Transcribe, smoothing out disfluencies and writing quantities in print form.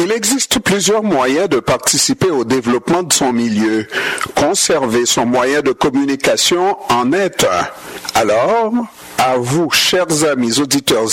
Il existe plusieurs moyens de participer au développement de son milieu. Conserver son moyen de communication en est un. Alors, à vous, chers amis auditeurs